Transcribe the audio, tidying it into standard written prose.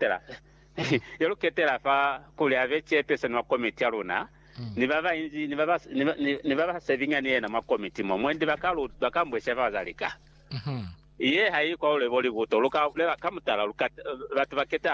ketela yolo ketela fa kule aveche pesa na committee aluna ni baba saving ani na ma committee mo mwende bakambwe shava zalika iye hayi kwa ule boli buto luka kamutala luka batu baketa